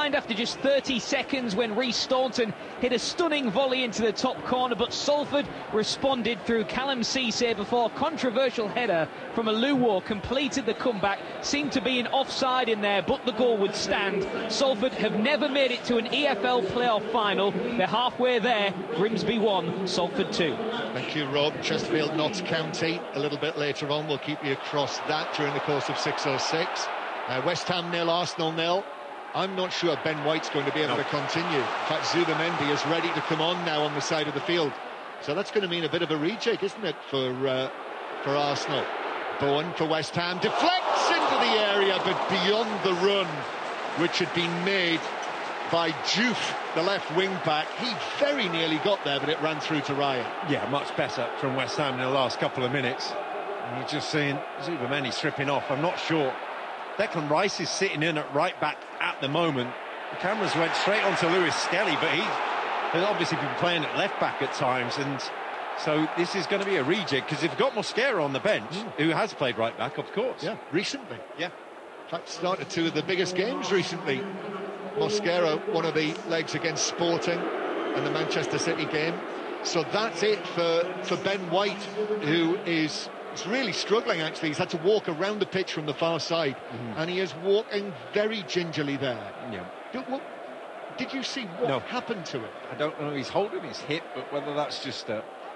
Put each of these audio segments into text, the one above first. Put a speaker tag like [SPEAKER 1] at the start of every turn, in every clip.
[SPEAKER 1] behind after just 30 seconds when Rhys Staunton hit a stunning volley into the top corner, but Salford responded through Callum Cisse before a controversial header from Aluwo completed the comeback. Seemed to be an offside in there, but the goal would stand. Salford have never made it to an EFL playoff final. They're halfway there. Grimsby 1, Salford 2.
[SPEAKER 2] Thank you, Rob. Chesterfield, Notts County. A little bit later on, we'll keep you across that during the course of 6:06. West Ham 0, Arsenal 0. I'm not sure Ben White's going to be able to continue. In fact, Zubamendi is ready to come on now on the side of the field. So that's going to mean a bit of a rejig, isn't it, for Arsenal? Bowen for West Ham deflects into the area, but beyond the run which had been made by Diouf, the left wing back. He very nearly got there, but it ran through to Raya.
[SPEAKER 3] Yeah, much better from West Ham in the last couple of minutes. And you're just seeing Zubamendi stripping off. I'm not sure. Declan Rice is sitting in at right back at the moment. The cameras went straight onto Lewis Skelly, but he has obviously been playing at left back at times, and so this is going to be a rejig, because you've got Mosquera on the bench, who has played right back, of course.
[SPEAKER 2] Yeah, recently.
[SPEAKER 3] Yeah.
[SPEAKER 2] In fact, started two of the biggest games recently. Mosquera, one of the legs against Sporting and the Manchester City game. So that's it for Ben White, who is really struggling, actually. He's had to walk around the pitch from the far side, and he is walking very gingerly there.
[SPEAKER 3] Yeah.
[SPEAKER 2] Did you see what happened to him?
[SPEAKER 3] I don't know. He's holding his hip, but whether that's just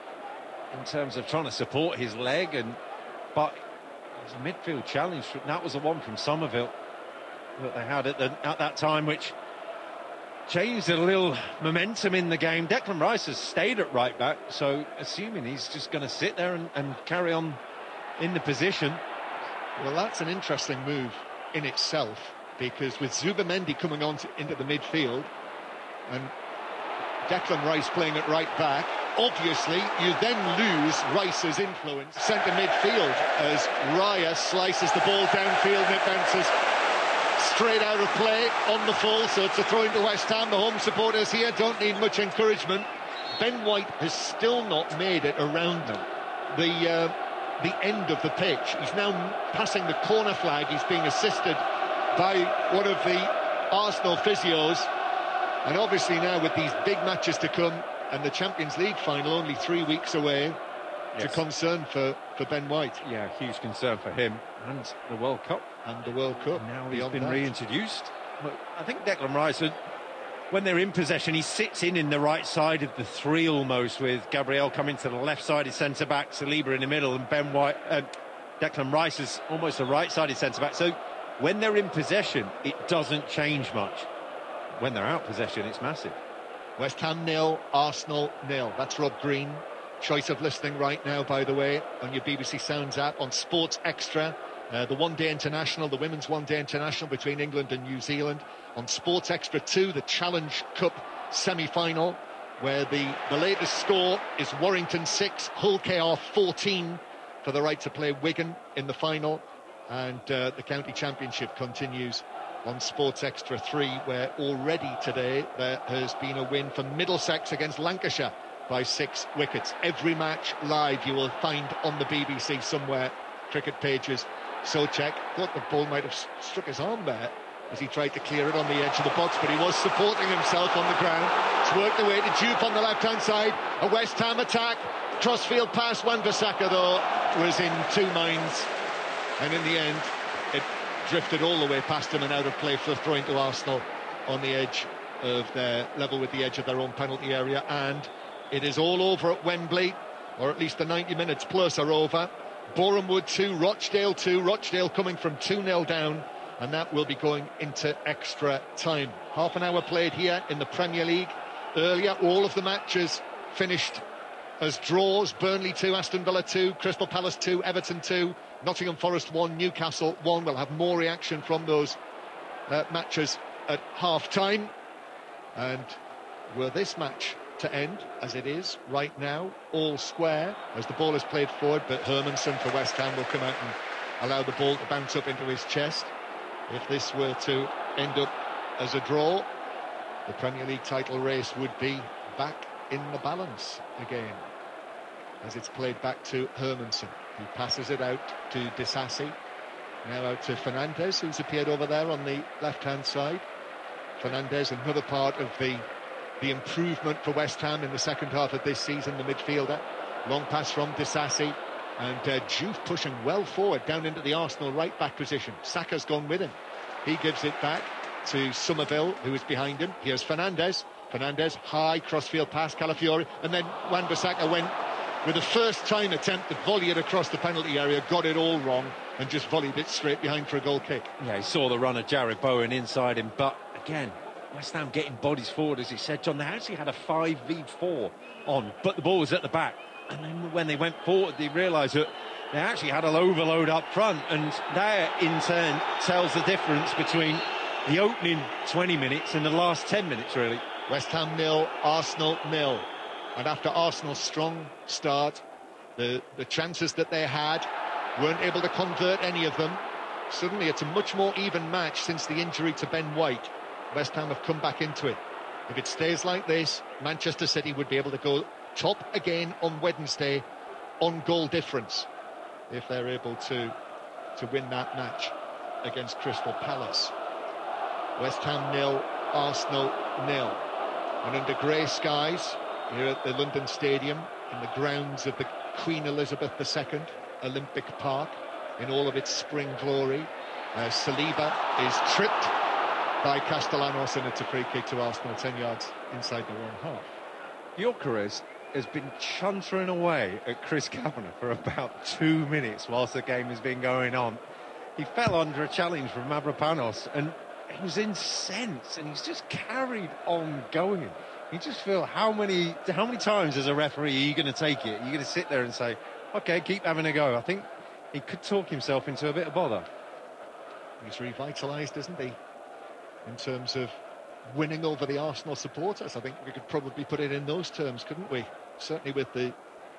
[SPEAKER 3] in terms of trying to support his leg, but it's a midfield challenge. That was the one from Somerville that they had at that time, which changed a little momentum in the game. Declan Rice has stayed at right back, so assuming he's just going to sit there and carry on in the position.
[SPEAKER 2] Well, that's an interesting move in itself, because with Zubamendi coming on into the midfield and Declan Rice playing at right back, obviously you then lose Rice's influence centre midfield as Raya slices the ball downfield and it bounces straight out of play on the full, so it's a throw into West Ham. The home supporters here don't need much encouragement. Ben White has still not made it around them, the end of the pitch. He's now passing the corner flag. He's being assisted by one of the Arsenal physios, and obviously now with these big matches to come and the Champions League final only 3 weeks away, it's a concern for Ben White.
[SPEAKER 3] Yeah, huge concern for him and the World Cup.
[SPEAKER 2] Now
[SPEAKER 3] he's been reintroduced. But I think Declan Rice, when they're in possession, he sits in the right side of the three almost, with Gabriel coming to the left-sided centre-back, Saliba in the middle, and Declan Rice is almost a right-sided centre-back. So when they're in possession, it doesn't change much. When they're out of possession, it's massive.
[SPEAKER 2] West Ham 0, Arsenal 0. That's Rob Green. Choice of listening right now, by the way, on your BBC Sounds app, on Sports Extra. The one-day international, the women's one-day international between England and New Zealand. On Sports Extra 2, the Challenge Cup semi-final, where the latest score is Warrington 6, Hull KR 14 for the right to play Wigan in the final. And the county championship continues on Sports Extra 3, where already today there has been a win for Middlesex against Lancashire by 6 wickets. Every match live you will find on the BBC somewhere, cricket pages. Souček thought the ball might have struck his arm there as he tried to clear it on the edge of the box, but he was supporting himself on the ground. It's worked away to Diouf on the left-hand side. A West Ham attack. Crossfield pass. Wan-Bissaka, though, was in two minds. And in the end, it drifted all the way past him and out of play for throwing to Arsenal on the edge of their level with the edge of their own penalty area. And it is all over at Wembley, or at least the 90 minutes plus are over. Borehamwood 2, Rochdale 2. Rochdale coming from 2-0 down, and that will be going into extra time. Half an hour played here in the Premier League. Earlier, all of the matches finished as draws. Burnley 2, Aston Villa 2, Crystal Palace 2, Everton 2, Nottingham Forest 1, Newcastle 1. We'll have more reaction from those matches at half-time. And were this match to end, as it is right now, all square, as the ball is played forward, but Hermansen for West Ham will come out and allow the ball to bounce up into his chest. If this were to end up as a draw, the Premier League title race would be back in the balance again, as it's played back to Hermansen, who passes it out to Disasi, now out to Fernandes, who's appeared over there on the left-hand side. Fernandes, another part of the improvement for West Ham in the second half of this season, the midfielder. Long pass from Disasi, and Diouf pushing well forward down into the Arsenal right-back position. Saka's gone with him. He gives it back to Somerville, who is behind him. Here's Fernandes. Fernandes, high crossfield pass, Calafiori, and then Wan-Bissaka went with a first-time attempt to volley it across the penalty area, got it all wrong, and just volleyed it straight behind for a goal kick.
[SPEAKER 3] Yeah, he saw the run of Jared Bowen inside him, but again, West Ham getting bodies forward, as he said, John. They actually had a 5v4 on, but the ball was at the back. And then when they went forward, they realised that they actually had an overload up front, and that in turn tells the difference between the opening 20 minutes and the last 10 minutes, really.
[SPEAKER 2] West Ham 0, Arsenal 0. And after Arsenal's strong start, the chances that they had, weren't able to convert any of them. Suddenly it's a much more even match since the injury to Ben White. West Ham have come back into it. If it stays like this, Manchester City would be able to go top again on Wednesday on goal difference if they're able to win that match against Crystal Palace. West Ham 0, Arsenal 0. And under grey skies here at the London Stadium, in the grounds of the Queen Elizabeth II Olympic Park, in all of its spring glory, Saliba is tripped by Castellanos, and it's a free kick to Arsenal, 10 yards inside the wrong half.
[SPEAKER 3] Gyökeres has been chuntering away at Chris Kavanagh for about 2 minutes whilst the game has been going on. He fell under a challenge from Mavropanos, and he was incensed, and he's just carried on going. You just feel how many times as a referee are you going to take it? You're going to sit there and say, OK, keep having a go. I think he could talk himself into a bit of bother.
[SPEAKER 2] He's revitalised, isn't he, in terms of winning over the Arsenal supporters? I think we could probably put it in those terms, couldn't we? Certainly with the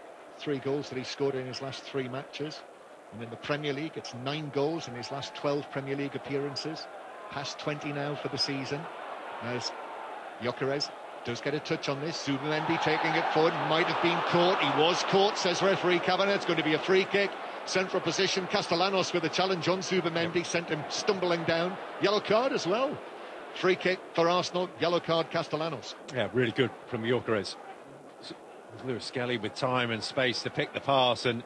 [SPEAKER 2] 3 goals that he scored in his last 3 matches. And in the Premier League, it's 9 goals in his last 12 Premier League appearances. Past 20 now for the season. As Gyökeres does get a touch on this. Zubimendi taking it forward, might have been caught. He was caught, says referee Kavanagh. It's going to be a free kick. Central position, Castellanos with a challenge on Zubimendi, sent him stumbling down. Yellow card as well. Free kick for Arsenal, yellow card Castellanos.
[SPEAKER 3] Yeah, really good from Gyökeres. Lewis Skelly with time and space to pick the pass, and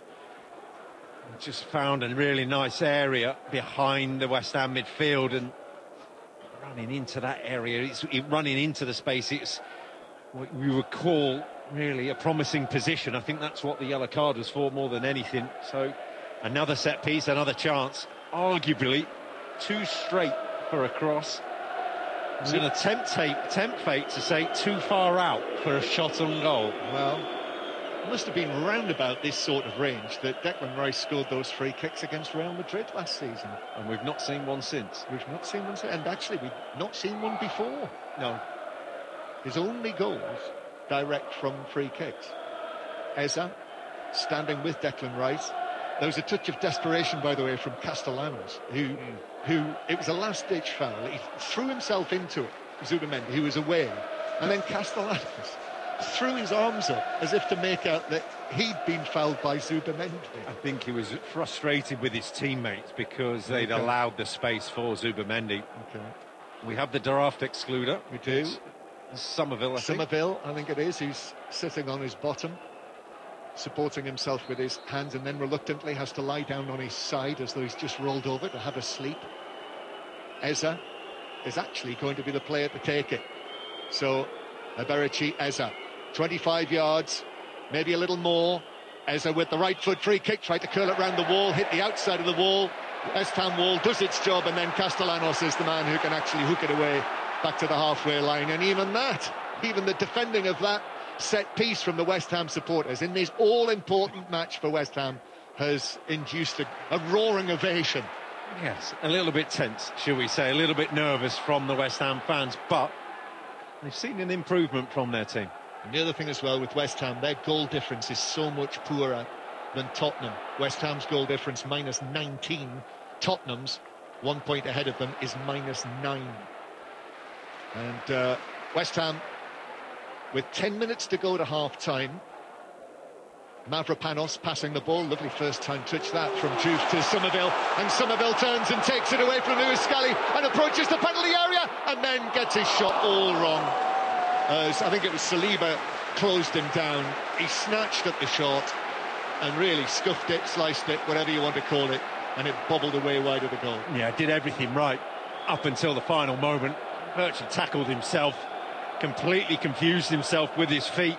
[SPEAKER 3] just found a really nice area behind the West Ham midfield, and running into that area, running into the space. It's what we would call really a promising position. I think that's what the yellow card was for more than anything. So another set piece, another chance, arguably too straight for a cross. It's an attempt fate to say too far out for a shot on goal.
[SPEAKER 2] Well, it must have been round about this sort of range that Declan Rice scored those free kicks against Real Madrid last season.
[SPEAKER 3] And we've not seen one since.
[SPEAKER 2] We've not seen one since, and actually we've not seen one before.
[SPEAKER 3] No.
[SPEAKER 2] His only goals direct from free kicks. Eza standing with Declan Rice. There was a touch of desperation, by the way, from Castellanos, who it was a last-ditch foul. He threw himself into it, Zubimendi, who was away, and then Castellanos threw his arms up as if to make out that he'd been fouled by Zubimendi.
[SPEAKER 3] I think he was frustrated with his teammates because they'd allowed the space for Zubimendi.
[SPEAKER 2] Okay.
[SPEAKER 3] We have the draft excluder.
[SPEAKER 2] We do.
[SPEAKER 3] Somerville, I think.
[SPEAKER 2] Somerville, I think it is, who's sitting on his bottom, supporting himself with his hands, and then reluctantly has to lie down on his side as though he's just rolled over to have a sleep. Eza is actually going to be the player to take it. So, Eberici Eza, 25 yards, maybe a little more. Eza with the right foot, free kick, tried to curl it round the wall, hit the outside of the wall. West Ham wall does its job, and then Castellanos is the man who can actually hook it away back to the halfway line. And even the defending of that set piece from the West Ham supporters in this all-important match for West Ham has induced a roaring ovation.
[SPEAKER 3] Yes, a little bit tense, shall we say, a little bit nervous from the West Ham fans, but they've seen an improvement from their team.
[SPEAKER 2] And the other thing as well with West Ham, their goal difference is so much poorer than Tottenham. West Ham's goal difference -19. Tottenham's 1 point ahead of them is -9. And West Ham, with 10 minutes to go to half-time, Mavropanos passing the ball, lovely first time touch that from Juve to Somerville, and Somerville turns and takes it away from Lewis Scully and approaches the penalty area and then gets his shot all wrong. As I think it was Saliba closed him down, he snatched at the shot and really scuffed it, sliced it, whatever you want to call it, and it bobbled away wide of the goal.
[SPEAKER 3] Yeah, did everything right up until the final moment. Virtually tackled himself, completely confused himself with his feet.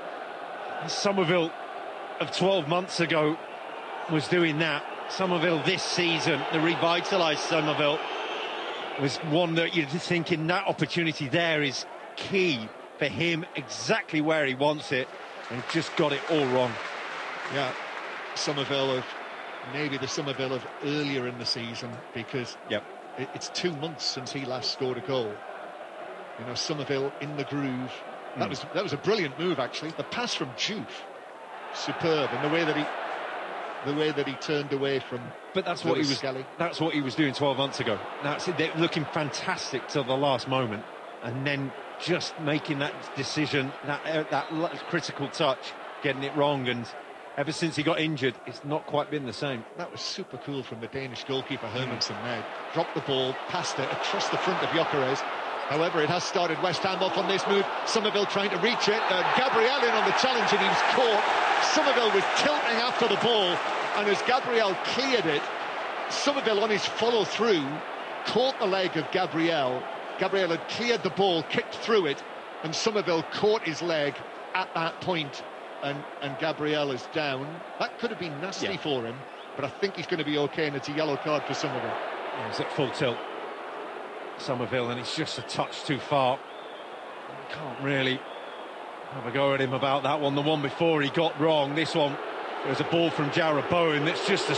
[SPEAKER 3] Somerville of 12 months ago was doing that. Somerville this season, the revitalised Somerville, was one that you're thinking that opportunity there is key for him, exactly where he wants it, and he just got it all wrong.
[SPEAKER 2] Yeah, Somerville of maybe the Somerville of earlier in the season, because it's 2 months since he last scored a goal. You know, Somerville in the groove. That was a brilliant move, actually. The pass from Juve, superb, and the way that he turned away from.
[SPEAKER 3] But that's what he was doing 12 months ago. That's it. They're looking fantastic till the last moment, and then just making that decision, that critical touch, getting it wrong, and ever since he got injured, it's not quite been the same.
[SPEAKER 2] That was super cool from the Danish goalkeeper Hermansen there. Dropped the ball, passed it across the front of Gyökeres. However, it has started West Ham off on this move. Somerville trying to reach it. Gabriel in on the challenge, and he was caught. Somerville was tilting after the ball, and as Gabriel cleared it, Somerville on his follow-through caught the leg of Gabriel. Gabriel had cleared the ball, kicked through it, and Somerville caught his leg at that point, and Gabriel is down. That could have been nasty for him, but I think he's going to be okay, and it's a yellow card for Somerville.
[SPEAKER 3] Yeah, he's at full tilt, Somerville, and it's just a touch too far. You can't really have a go at him about that one. The one before he got wrong. This one, there's a ball from Jarrod Bowen that's just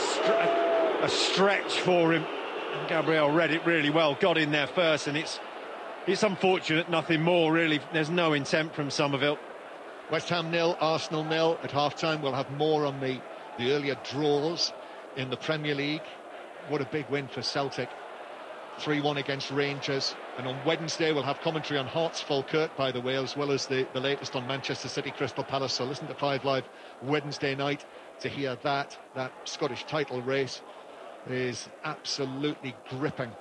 [SPEAKER 3] a stretch for him. And Gabriel read it really well, got in there first, and it's unfortunate, nothing more really. There's no intent from Somerville.
[SPEAKER 2] West Ham 0, Arsenal 0 at half-time. We'll have more on the earlier draws in the Premier League. What a big win for Celtic. 3-1 against Rangers. And on Wednesday we'll have commentary on Hearts Falkirk, by the way, as well as the latest on Manchester City Crystal Palace. So listen to 5 Live Wednesday night to hear that Scottish title race is absolutely gripping.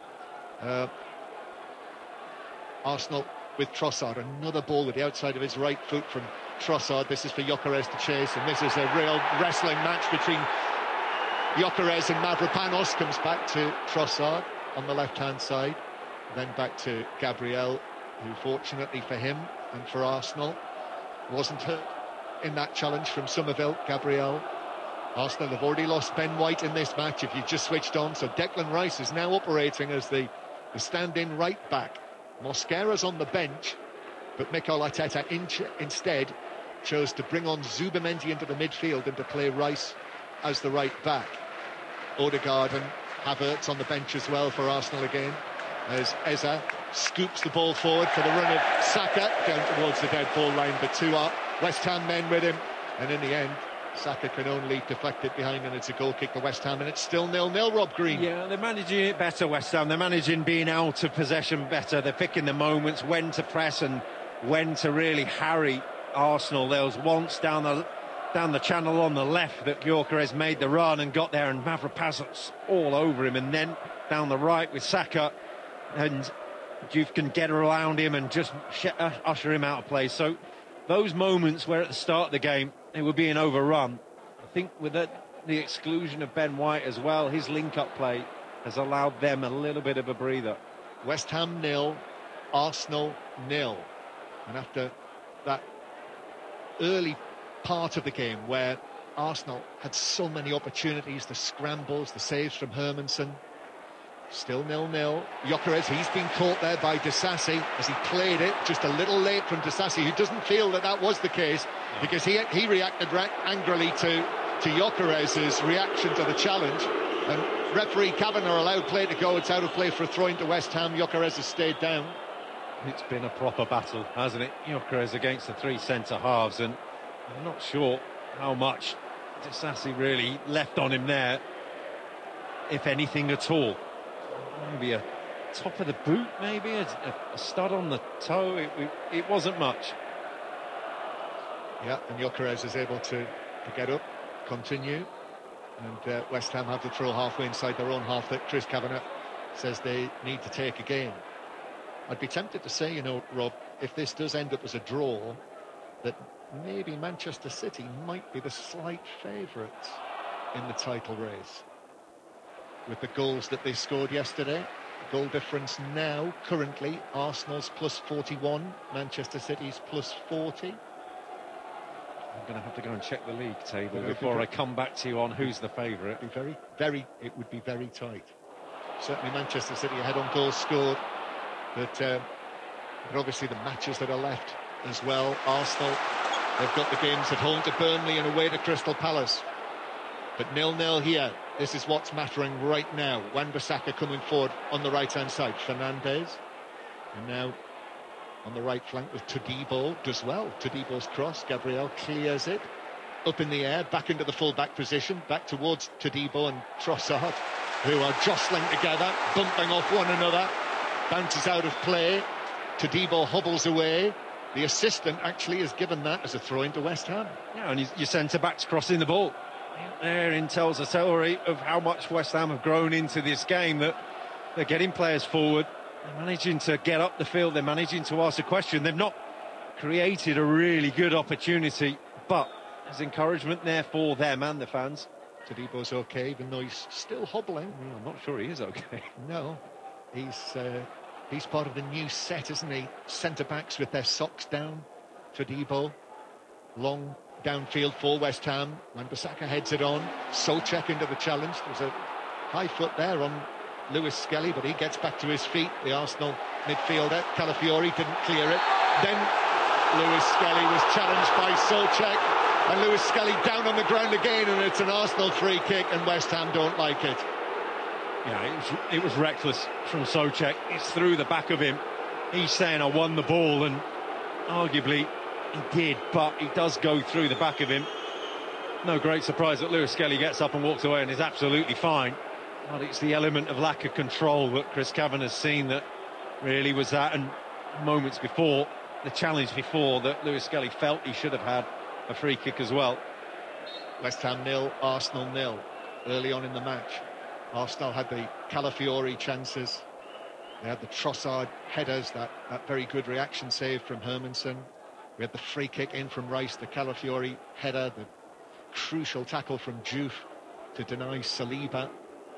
[SPEAKER 2] Arsenal with Trossard, another ball with the outside of his right foot from Trossard. This is for Gyökeres to chase, and this is a real wrestling match between Gyökeres and Mavropanos. Comes back to Trossard on the left-hand side, then back to Gabriel, who fortunately for him and for Arsenal wasn't hurt in that challenge from Somerville. Gabriel. Arsenal have already lost Ben White in this match, if you just switched on, so Declan Rice is now operating as the stand-in right back. Mosquera's on the bench, but Mikel Arteta instead chose to bring on Zubimendi into the midfield and to play Rice as the right back. Odegaard and Havertz on the bench as well for Arsenal again, as Eza scoops the ball forward for the run of Saka down towards the dead ball line, but two West Ham men with him, and in the end Saka can only deflect it behind, and it's a goal kick for West Ham, and it's still 0-0, Rob Green.
[SPEAKER 3] Yeah, they're managing it better, West Ham. They're managing being out of possession better. They're picking the moments when to press and when to really harry Arsenal. There was once down the channel on the left that Gyökeres made the run and got there, and Mavropanos all over him, and then down the right with Saka, and Juve can get around him and just usher him out of play. So those moments where at the start of the game they were being overrun, I think with the exclusion of Ben White as well, his link-up play has allowed them a little bit of a breather.
[SPEAKER 2] West Ham 0, Arsenal 0. And after that early part of the game where Arsenal had so many opportunities, the scrambles, the saves from Hermansen, still 0-0. Gyökeres, he's been caught there by Disasi as he played it just a little late from Disasi, who doesn't feel that was the case, because he reacted angrily to Gyökeres' reaction to the challenge, and referee Kavanagh allowed play to go. It's out of play for a throw into West Ham. Gyökeres has stayed down.
[SPEAKER 3] It's been a proper battle, hasn't it? Gyökeres against the three centre-halves, and I'm not sure how much Disasi really left on him there, if anything at all. Maybe a top of the boot, maybe a stud on the toe. It wasn't much.
[SPEAKER 2] Yeah, and Gyökeres is able to to get up, continue, and West Ham have to throw halfway inside their own half that Chris Kavanagh says they need to take again. I'd be tempted to say, you know, Rob, if this does end up as a draw, that maybe Manchester City might be the slight favourites in the title race. With the goals that they scored yesterday, goal difference now, currently, Arsenal's plus 41, Manchester City's plus 40.
[SPEAKER 3] I'm going to have to go and check the league table before I come back to you on who's the favourite.
[SPEAKER 2] It would be very tight. Certainly Manchester City ahead on goals scored, but obviously the matches that are left as well. Arsenal, they've got the games at home to Burnley and away to Crystal Palace. But 0-0 here. This is what's mattering right now. Wan-Bissaka coming forward on the right-hand side. Fernandes. And now on the right flank with Todibo. Does well. Todibo's cross. Gabriel clears it. Up in the air. Back into the full-back position. Back towards Todibo and Trossard, who are jostling together, bumping off one another. Bounces out of play. Todibo hobbles away. The assistant actually has given that as a throw into West Ham.
[SPEAKER 3] Yeah, and your centre-back's crossing the ball. Therein tells a story of how much West Ham have grown into this game, that they're getting players forward, they're managing to get up the field, they're managing to ask a question. They've not created a really good opportunity, but there's encouragement there for them and the fans.
[SPEAKER 2] Todibo's okay, even though he's still hobbling.
[SPEAKER 3] I'm not sure he is okay.
[SPEAKER 2] No, he's part of the new set, isn't he? Centre-backs with their socks down. Todibo, long downfield for West Ham. Wan-Bissaka heads it on. Souček into the challenge. There's a high foot there on Lewis Skelly, but he gets back to his feet. The Arsenal midfielder, Calafiori, didn't clear it. Then Lewis Skelly was challenged by Souček, and Lewis Skelly down on the ground again, and it's an Arsenal free kick, and West Ham don't like it.
[SPEAKER 3] Yeah, it was reckless from Souček. It's through the back of him. He's saying, I won the ball, and arguably he did, but he does go through the back of him. No great surprise that Lewis Skelly gets up and walks away and is absolutely fine. But it's the element of lack of control that Chris Kavanagh has seen that really was that, and moments before, the challenge before, that Lewis Skelly felt he should have had a free kick as well.
[SPEAKER 2] West Ham 0, Arsenal 0 early on in the match. Arsenal had the Calafiori chances. They had the Trossard headers, that very good reaction save from Hermansen. We had the free kick in from Rice, the Calafiori header, the crucial tackle from Diouf to deny Saliba.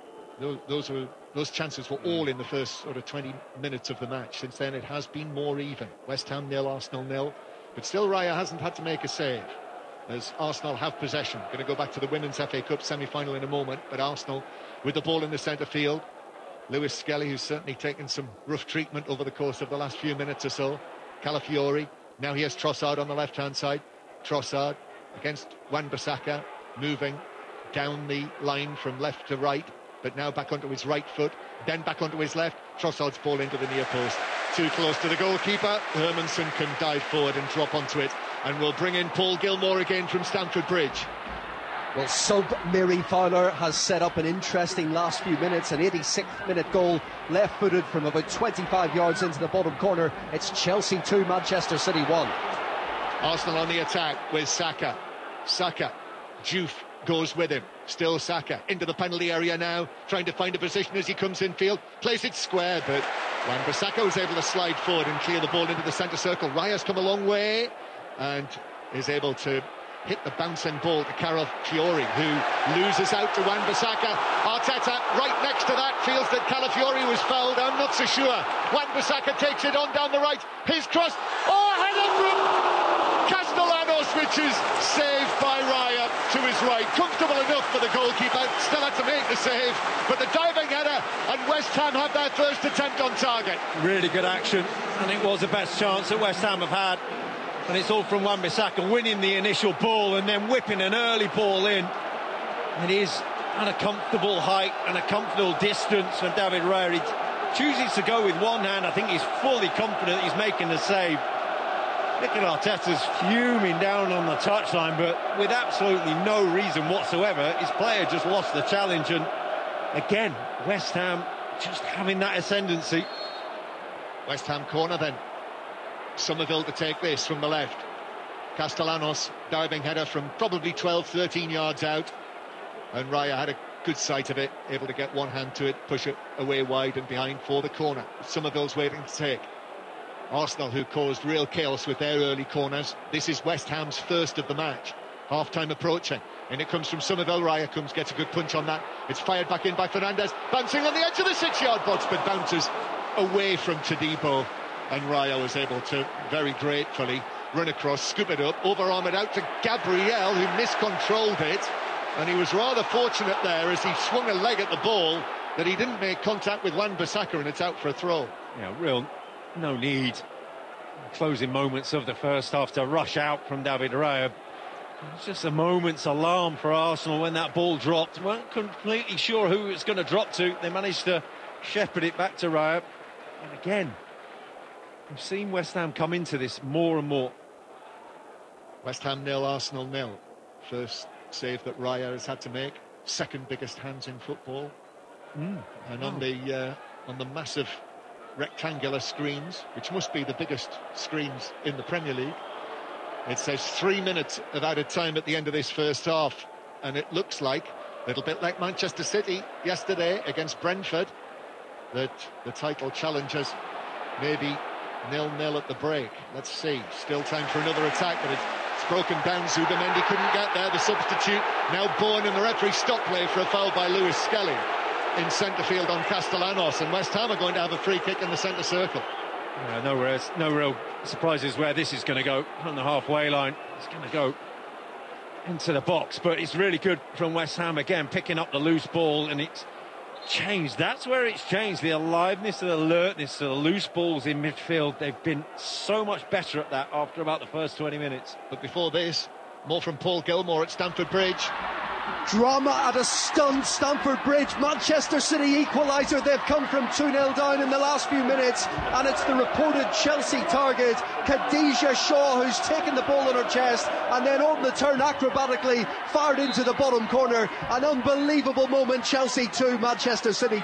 [SPEAKER 2] Those chances were all in the first sort of 20 minutes of the match. Since then it has been more even. West Ham 0, Arsenal 0. But still Raya hasn't had to make a save, as Arsenal have possession. Going to go back to the Women's FA Cup semi-final in a moment, but Arsenal with the ball in the centre field. Lewis Skelly, who's certainly taken some rough treatment over the course of the last few minutes or so. Calafiori. Now he has Trossard on the left-hand side. Trossard against Wan-Bissaka, moving down the line from left to right, but now back onto his right foot, then back onto his left. Trossard's ball into the near post. Too close to the goalkeeper. Hermansen can dive forward and drop onto it. And we'll bring in Paul Gilmore again from Stamford Bridge.
[SPEAKER 4] Well, sub Mary Fowler has set up an interesting last few minutes. An 86th minute goal, left-footed from about 25 yards into the bottom corner. It's Chelsea 2, Manchester City 1.
[SPEAKER 2] Arsenal on the attack with Saka. Saka, Diouf goes with him. Still Saka into the penalty area now, trying to find a position as he comes infield. Plays it square, but Wan-Bissaka was able to slide forward and clear the ball into the centre circle. Raya's come a long way and is able to hit the bouncing ball to Calafiori, who loses out to Wan-Bissaka. Arteta right next to that feels that Calafiori was fouled. I'm not so sure. Wan-Bissaka takes it on down the right. His cross. Oh, header from Castellanos, which is saved by Raya to his right. Comfortable enough for the goalkeeper. Still had to make the save, but the diving header, and West Ham have their first attempt on target.
[SPEAKER 3] Really good action, and it was the best chance that West Ham have had. And it's all from Wan-Bissaka winning the initial ball and then whipping an early ball in. It is at a comfortable height and a comfortable distance from David Raya. He chooses to go with one hand. I think he's fully confident he's making the save. Mikel Arteta's fuming down on the touchline, but with absolutely no reason whatsoever. His player just lost the challenge, and again, West Ham just having that ascendancy.
[SPEAKER 2] West Ham corner then. Somerville to take this from the left. Castellanos, diving header from probably 12, 13 yards out. And Raya had a good sight of it, able to get one hand to it, push it away wide and behind for the corner. Somerville's waiting to take. Arsenal, who caused real chaos with their early corners. This is West Ham's first of the match. Half-time approaching. And it comes from Somerville. Raya gets a good punch on that. It's fired back in by Fernandez. Bouncing on the edge of the 6-yard box, but bounces away from Todibo. And Raya was able to, very gratefully, run across, scoop it up, overarm it out to Gabriel, who miscontrolled it. And he was rather fortunate there as he swung a leg at the ball that he didn't make contact with Wan-Bissaka, and it's out for a throw.
[SPEAKER 3] Yeah, real no need. Closing moments of the first half to rush out from David Raya. It was just a moment's alarm for Arsenal when that ball dropped. Weren't completely sure who it was going to drop to. They managed to shepherd it back to Raya. And again, we've seen West Ham come into this more and more.
[SPEAKER 2] West Ham 0, Arsenal 0. First save that Raya has had to make. Second biggest hands in football. And on the massive rectangular screens, which must be the biggest screens in the Premier League, it says 3 minutes of added time at the end of this first half. And it looks like, a little bit like Manchester City yesterday against Brentford, that the title challengers maybe 0-0 at the break. Let's see. Still time for another attack, but it's broken down. Zubimendi couldn't get there. The substitute now born, and the referee stopped play for a foul by Lewis Skelly in centre field on Castellanos, and West Ham are going to have a free kick in the centre circle.
[SPEAKER 3] Yeah, no real surprises where this is going to go. On the halfway line, it's going to go into the box, but it's really good from West Ham again, picking up the loose ball, and it's changed. That's where it's changed. The aliveness, the alertness, the loose balls in midfield. They've been so much better at that after about the first 20 minutes.
[SPEAKER 2] But before this, more from Paul Gilmore at Stamford Bridge.
[SPEAKER 4] Drama at a stunned Stamford Bridge. Manchester City equaliser. They've come from 2-0 down in the last few minutes, and it's the reported Chelsea target, Khadija Shaw, who's taken the ball on her chest and then on the turn acrobatically fired into the bottom corner. An unbelievable moment. Chelsea 2, Manchester City 2.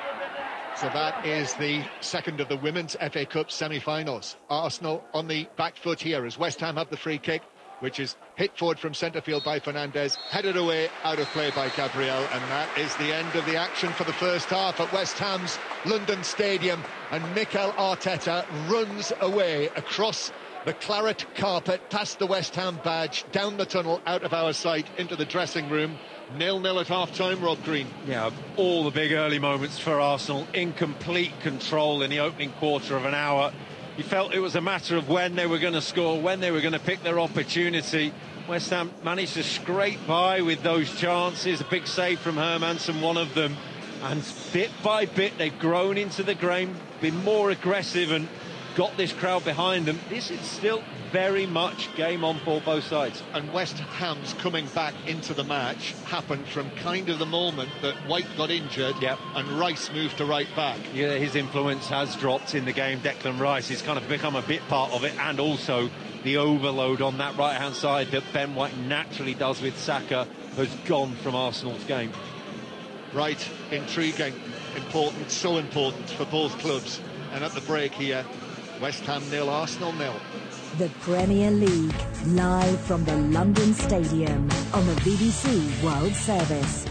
[SPEAKER 2] So that is the second of the Women's FA Cup semi-finals. Arsenal on the back foot here as West Ham have the free kick, which is hit forward from centre field by Fernandez, headed away, out of play by Gabriel, and that is the end of the action for the first half at West Ham's London Stadium. And Mikel Arteta runs away across the claret carpet, past the West Ham badge, down the tunnel, out of our sight, into the dressing room. 0-0 at half-time, Rob Green.
[SPEAKER 3] Yeah, all the big early moments for Arsenal, in complete control in the opening quarter of an hour. You felt it was a matter of when they were going to score, when they were going to pick their opportunity. West Ham managed to scrape by with those chances. A big save from Hermansen, one of them. And bit by bit, they've grown into the game, been more aggressive and got this crowd behind them. This is still very much game on for both sides.
[SPEAKER 2] And West Ham's coming back into the match happened from kind of the moment that White got injured, and Rice moved to right back.
[SPEAKER 3] Yeah, his influence has dropped in the game. Declan Rice has kind of become a bit part of it, and also the overload on that right-hand side that Ben White naturally does with Saka has gone from Arsenal's game.
[SPEAKER 2] Right, intriguing, important, so important for both clubs. And at the break here, West Ham 0, Arsenal 0.
[SPEAKER 5] The Premier League, live from the London Stadium on the BBC World Service.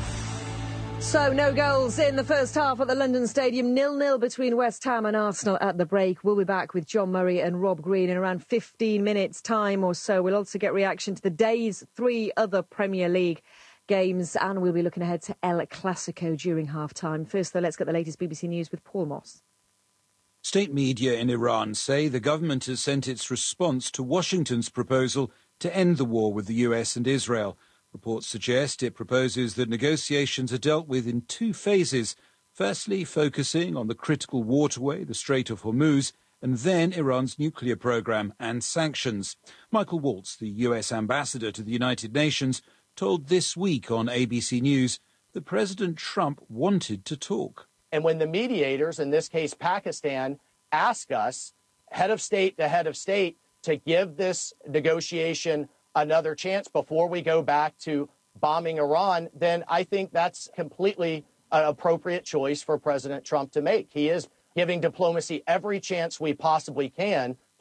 [SPEAKER 6] So, no goals in the first half at the London Stadium. 0-0 between West Ham and Arsenal at the break. We'll be back with John Murray and Rob Green in around 15 minutes' time or so. We'll also get reaction to the day's 3 other Premier League games, and we'll be looking ahead to El Clasico during half-time. First, though, let's get the latest BBC News with Paul Moss.
[SPEAKER 7] State media in Iran say the government has sent its response to Washington's proposal to end the war with the US and Israel. Reports suggest it proposes that negotiations are dealt with in 2 phases, firstly focusing on the critical waterway, the Strait of Hormuz, and then Iran's nuclear program and sanctions. Michael Waltz, the US ambassador to the United Nations, told This Week on ABC News that President Trump wanted to talk.
[SPEAKER 8] And when the mediators, in this case Pakistan, ask us, head of state to head of state, to give this negotiation another chance before we go back to bombing Iran, then I think that's completely an appropriate choice for President Trump to make. He is giving diplomacy every chance we possibly can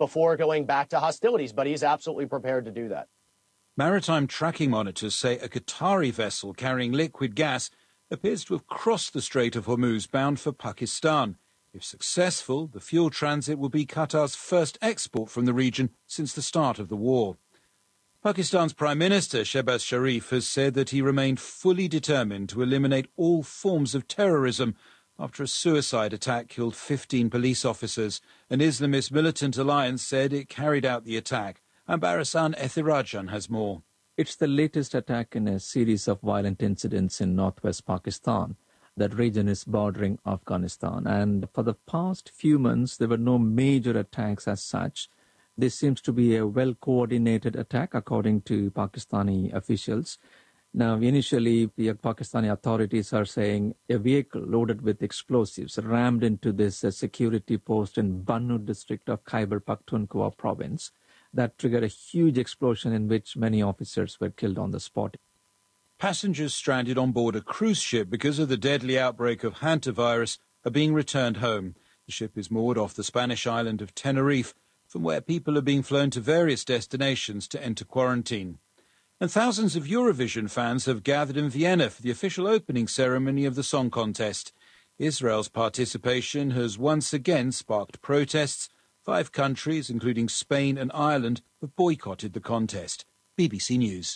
[SPEAKER 8] before going back to hostilities. But he's absolutely prepared to do that.
[SPEAKER 7] Maritime tracking monitors say a Qatari vessel carrying liquid gas appears to have crossed the Strait of Hormuz bound for Pakistan. If successful, the fuel transit will be Qatar's first export from the region since the start of the war. Pakistan's Prime Minister Shehbaz Sharif has said that he remained fully determined to eliminate all forms of terrorism after a suicide attack killed 15 police officers. An Islamist militant alliance said it carried out the attack. Ambarasan Ethirajan has more.
[SPEAKER 9] It's the latest attack in a series of violent incidents in northwest Pakistan. That region is bordering Afghanistan. And for the past few months, there were no major attacks as such. This seems to be a well-coordinated attack, according to Pakistani officials. Now, initially, the Pakistani authorities are saying a vehicle loaded with explosives rammed into this security post in Bannu district of Khyber Pakhtunkhwa province. That triggered a huge explosion in which many officers were killed on the spot.
[SPEAKER 7] Passengers stranded on board a cruise ship because of the deadly outbreak of hantavirus are being returned home. The ship is moored off the Spanish island of Tenerife, from where people are being flown to various destinations to enter quarantine. And thousands of Eurovision fans have gathered in Vienna for the official opening ceremony of the song contest. Israel's participation has once again sparked protests. 5 countries, including Spain and Ireland, have boycotted the contest. BBC News.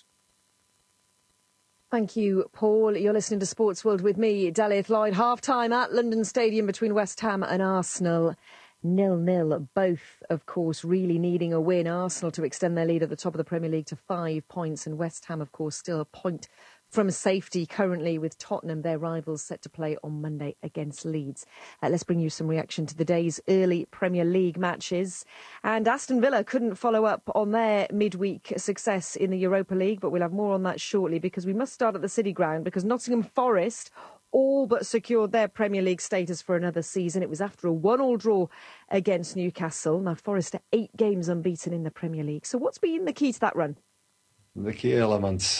[SPEAKER 6] Thank you, Paul. You're listening to Sports World with me, Daliath Lloyd. Half-time at London Stadium between West Ham and Arsenal. 0-0. Both, of course, really needing a win. Arsenal to extend their lead at the top of the Premier League to 5 points. And West Ham, of course, still a point from safety currently with Tottenham, their rivals, set to play on Monday against Leeds. Let's bring you some reaction to the day's early Premier League matches. And Aston Villa couldn't follow up on their midweek success in the Europa League, but we'll have more on that shortly because we must start at the City Ground because Nottingham Forest all but secured their Premier League status for another season. It was after a 1-1 draw against Newcastle. Now Forest are 8 games unbeaten in the Premier League. So what's been the key to that run?
[SPEAKER 10] The key elements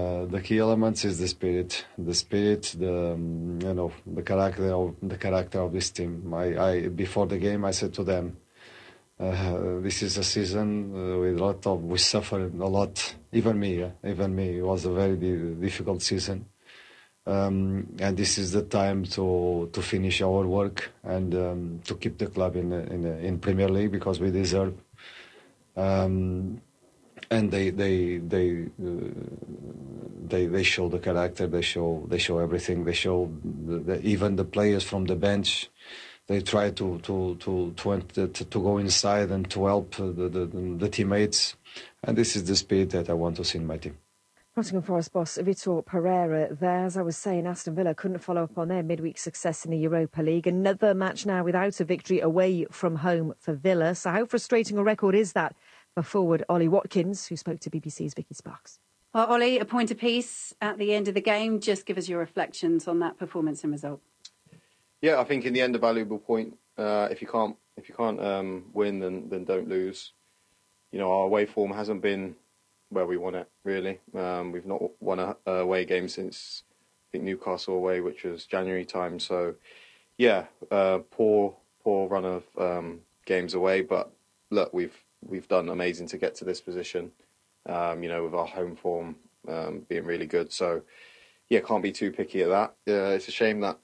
[SPEAKER 10] is the spirit, the character of this team. I before the game I said to them, this is a season we suffered a lot. Even me. It was a very difficult season, and this is the time to finish our work and to keep the club in Premier League because we deserve. And they show the character. They show everything. They show even the players from the bench. They try to go inside and to help the teammates. And this is the spirit that I want to see in my team.
[SPEAKER 6] Nottingham Forest boss Vitor Pereira there. As I was saying, Aston Villa couldn't follow up on their midweek success in the Europa League. Another match now without a victory away from home for Villa. So how frustrating a record is that for forward Ollie Watkins, who spoke to BBC's Vicky Sparks?
[SPEAKER 11] Well, Ollie, a point apiece at the end of the game. Just give us your reflections on that performance and result.
[SPEAKER 12] Yeah, I think in the end a valuable point. If you can't win, then don't lose. You know, our away form hasn't been where we want it, really. We've not won a away game since I think Newcastle away, which was January time. So, yeah, poor run of games away. But look, we've done amazing to get to this position. With our home form being really good. So, yeah, can't be too picky at that. It's a shame that,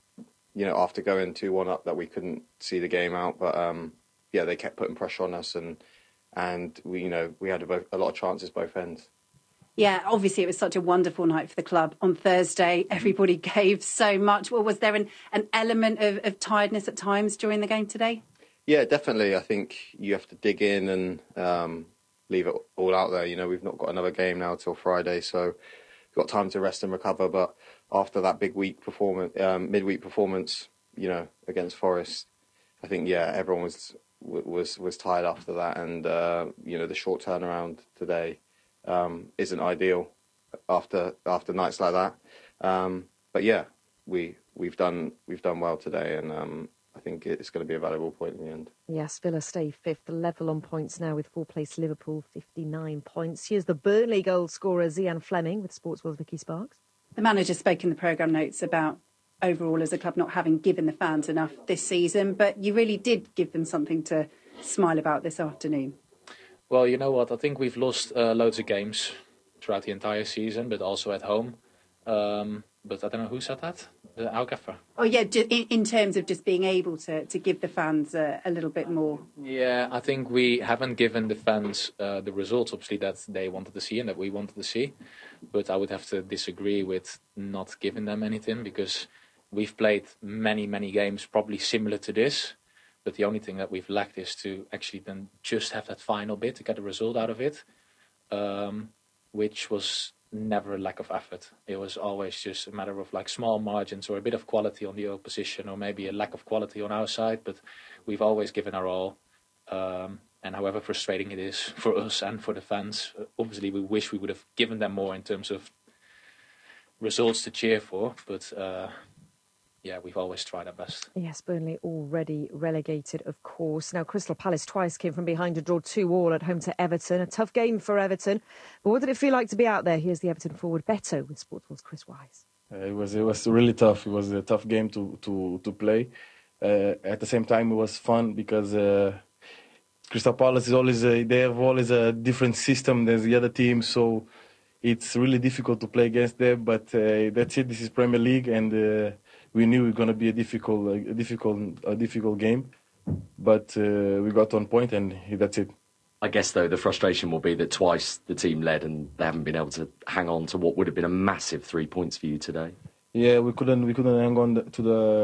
[SPEAKER 12] after going 2-1 up, that we couldn't see the game out. But they kept putting pressure on us, and we had a lot of chances both ends.
[SPEAKER 11] Yeah, obviously it was such a wonderful night for the club on Thursday. Everybody gave so much. Well, was there an element of tiredness at times during the game today?
[SPEAKER 12] Yeah, definitely. I think you have to dig in and leave it all out there. We've not got another game now till Friday, so we've got time to rest and recover. But after that midweek performance, against Forest, I think everyone was tired after that, and the short turnaround today isn't ideal after nights like that. But yeah, we've done well today, and I think it's going to be a valuable point in the end.
[SPEAKER 6] Yes, Villa stay fifth, level on points now with fourth place Liverpool, 59 points. Here's the Burnley goal scorer, Zian Fleming, with Sports World's Vicky Sparks.
[SPEAKER 11] The manager spoke in the programme notes about overall as a club not having given the fans enough this season, but you really did give them something to smile about this afternoon?
[SPEAKER 13] Well, you know what? I think we've lost loads of games throughout the entire season, but also at home. But I don't know who said that. Al Gaffer.
[SPEAKER 11] Oh yeah, in terms of just being able to give the fans a little bit more.
[SPEAKER 13] Yeah, I think we haven't given the fans the results, obviously, that they wanted to see and that we wanted to see. But I would have to disagree with not giving them anything, because we've played many, many games probably similar to this. But the only thing that we've lacked is to actually then just have that final bit to get a result out of it, which was never a lack of effort. It was always just a matter of like small margins or a bit of quality on the opposition, or maybe a lack of quality on our side. But we've always given our all. And however frustrating it is for us and for the fans, obviously we wish we would have given them more in terms of results to cheer for. But yeah, we've always tried our best.
[SPEAKER 6] Yes, Burnley already relegated, of course. Now, Crystal Palace twice came from behind to draw 2-2 at home to Everton. A tough game for Everton. But what did it feel like to be out there? Here's the Everton forward, Beto, with Sportful's Chris Wise.
[SPEAKER 14] It was really tough. It was a tough game to play. At the same time, it was fun because Crystal Palace is always they have always a different system than the other teams, so it's really difficult to play against them. But that's it. This is Premier League, and we knew it was going to be a difficult game, but we got on point, and that's it.
[SPEAKER 15] I guess, though, the frustration will be that twice the team led and they haven't been able to hang on to what would have been a massive 3 points for you today.
[SPEAKER 14] Yeah, we couldn't hang on to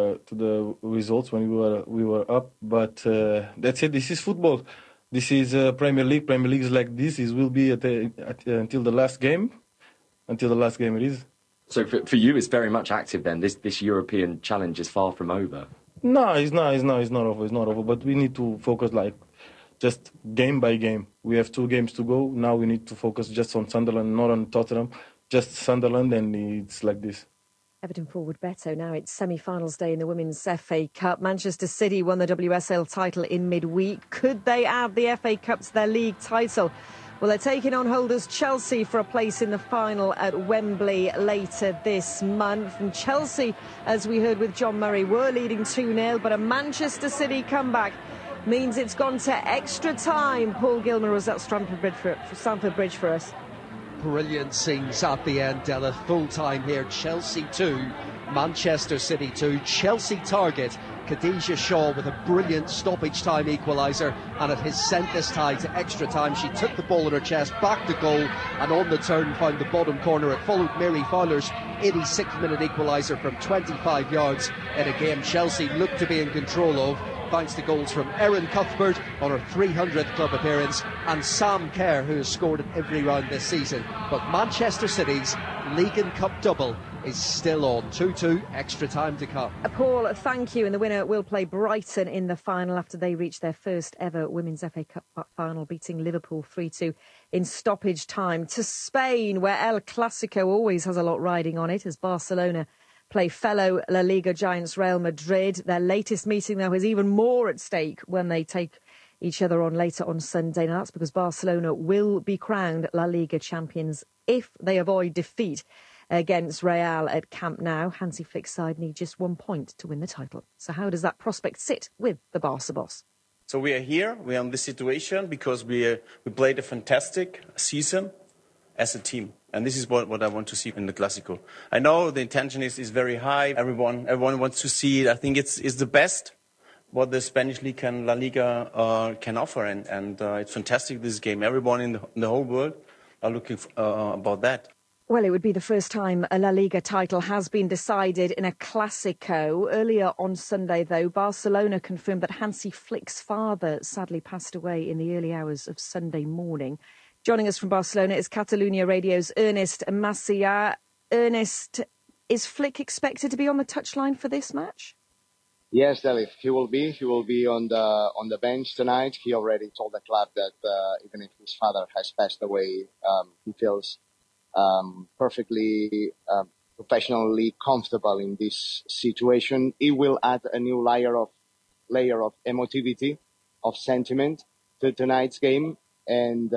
[SPEAKER 14] the results when we were up, but that's it. This is football. This is Premier League. Premier League is like this. It will be until the last game. Until the last game it is.
[SPEAKER 15] So for you, it's very much active then. This European challenge is far from over.
[SPEAKER 14] No, it's not over. It's not over. But we need to focus just game by game. We have 2 games to go. Now we need to focus just on Sunderland, not on Tottenham. Just Sunderland, and it's like this.
[SPEAKER 6] Everton forward Beto. Now it's semi-finals day in the Women's FA Cup. Manchester City won the WSL title in midweek. Could they add the FA Cup to their league title? Well, they're taking on holders Chelsea for a place in the final at Wembley later this month. And Chelsea, as we heard with John Murray, were leading 2-0, but a Manchester City comeback means it's gone to extra time. Paul Gilman was at Stamford Bridge for us.
[SPEAKER 4] Brilliant scenes at the end, Della. Full time here. Chelsea 2, Manchester City 2. Chelsea target Khadija Shaw with a brilliant stoppage time equaliser, and it has sent this tie to extra time. She took the ball in her chest, back to goal, and on the turn found the bottom corner. It followed Mary Fowler's 86th minute equaliser from 25 yards in a game Chelsea looked to be in control of, thanks to goals from Erin Cuthbert on her 300th club appearance, and Sam Kerr, who has scored in every round this season. But Manchester City's League and Cup double is still on. 2-2, extra time to come.
[SPEAKER 6] Paul, thank you. And the winner will play Brighton in the final after they reach their first ever Women's FA Cup final, beating Liverpool 3-2 in stoppage time. To Spain, where El Clasico always has a lot riding on it, as Barcelona play fellow La Liga giants Real Madrid. Their latest meeting, though, has even more at stake when they take each other on later on Sunday. Now, that's because Barcelona will be crowned La Liga champions if they avoid defeat against Real at Camp Nou. Hansi Flick's side need just 1 point to win the title. So how does that prospect sit with the Barca boss?
[SPEAKER 16] So we are here, we are in this situation because we played a fantastic season as a team. And this is what I want to see in the Clásico. I know the intention is very high. Everyone wants to see it. I think it's the best what the Spanish league and La Liga can offer. And it's fantastic, this game. Everyone in the whole world are looking about that.
[SPEAKER 6] Well, it would be the first time a La Liga title has been decided in a Clásico. Earlier on Sunday, though, Barcelona confirmed that Hansi Flick's father sadly passed away in the early hours of Sunday morning. Joining us from Barcelona is Catalunya Radio's Ernest Macià. Ernest, is Flick expected to be on the touchline for this match?
[SPEAKER 17] Yes, Deli, he will be. He will be on the bench tonight. He already told the club that even if his father has passed away, he feels perfectly professionally comfortable in this situation. It will add a new layer of emotivity, of sentiment to tonight's game, and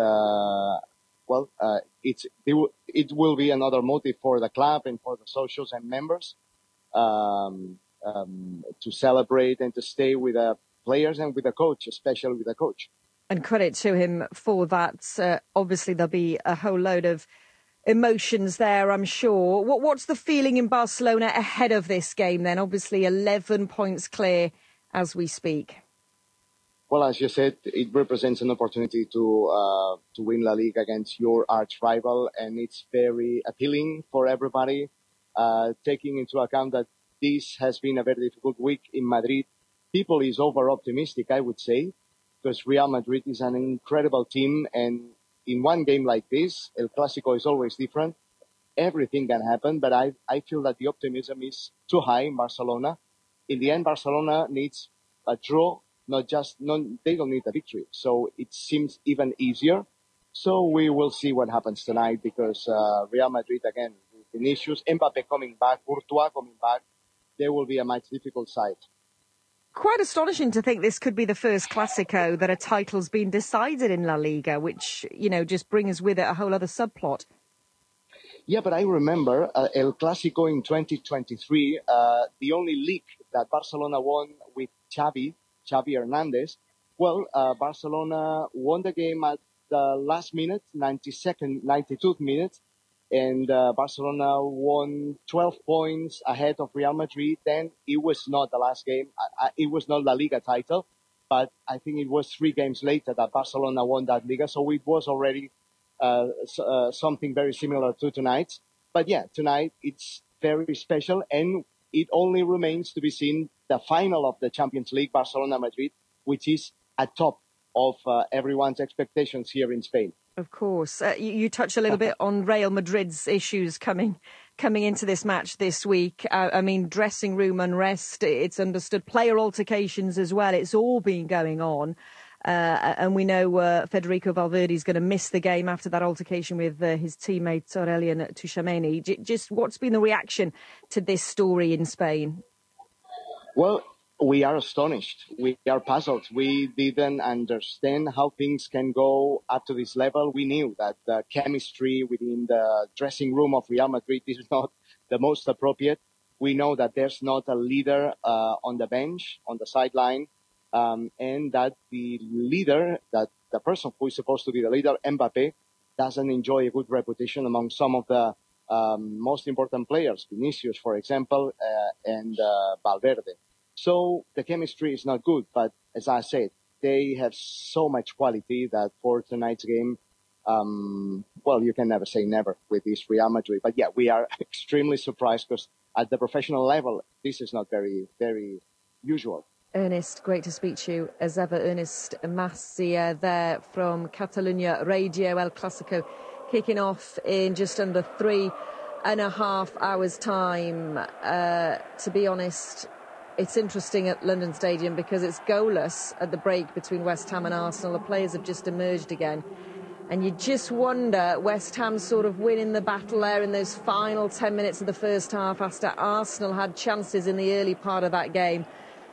[SPEAKER 17] it will be another motive for the club and for the socials and members to celebrate and to stay with a players and with the coach, especially with the coach.
[SPEAKER 6] And credit to him for that. Obviously, there'll be a whole load of emotions there, I'm sure. What's the feeling in Barcelona ahead of this game then? Obviously 11 points clear as we speak.
[SPEAKER 17] Well, as you said, it represents an opportunity to win La Liga against your arch rival, and it's very appealing for everybody, taking into account that this has been a very difficult week in Madrid. People is over-optimistic, I would say, because Real Madrid is an incredible team, and in one game like this, El Clásico is always different. Everything can happen, but I feel that the optimism is too high in Barcelona. In the end, Barcelona needs a draw, they don't need a victory. So it seems even easier. So we will see what happens tonight, because Real Madrid, again, Vinicius, Mbappé coming back, Courtois coming back, there will be a much difficult side.
[SPEAKER 6] Quite astonishing to think this could be the first Clásico that a title's been decided in La Liga, which, just brings with it a whole other subplot.
[SPEAKER 17] Yeah, but I remember El Clásico in 2023, the only league that Barcelona won with Xavi Hernandez. Well, Barcelona won the game at the last minute, 92nd minute, and Barcelona won 12 points ahead of Real Madrid. Then it was not the last game. It was not La Liga title, but I think it was 3 games later that Barcelona won that Liga. So it was already something very similar to tonight. But yeah, tonight it's very special, and it only remains to be seen the final of the Champions League, Barcelona-Madrid, which is at top of everyone's expectations here in Spain.
[SPEAKER 6] Of course. You touched a little bit on Real Madrid's issues coming into this match this week. I mean, dressing room unrest, it's understood. Player altercations as well. It's all been going on. And we know Federico Valverde is going to miss the game after that altercation with his teammate Aurelien Tchouameni. Just what's been the reaction to this story in Spain?
[SPEAKER 17] Well, we are astonished. We are puzzled. We didn't understand how things can go up to this level. We knew that the chemistry within the dressing room of Real Madrid is not the most appropriate. We know that there's not a leader on the bench, on the sideline, and that the leader, that the person who is supposed to be the leader, Mbappé, doesn't enjoy a good reputation among some of the most important players, Vinicius, for example, and Valverde. So the chemistry is not good, but as I said, they have so much quality that for tonight's game, well, you can never say never with this Real Madrid. But yeah, we are extremely surprised because at the professional level, this is not very, very usual.
[SPEAKER 6] Ernest, great to speak to you as ever. Ernest Massia there from Catalunya Radio. El Clásico kicking off in just under 3.5 hours' time. To be honest, it's interesting at London Stadium because it's goalless at the break between West Ham and Arsenal. The players have just emerged again. And you just wonder, West Ham sort of winning the battle there in those final 10 minutes of the first half after Arsenal had chances in the early part of that game.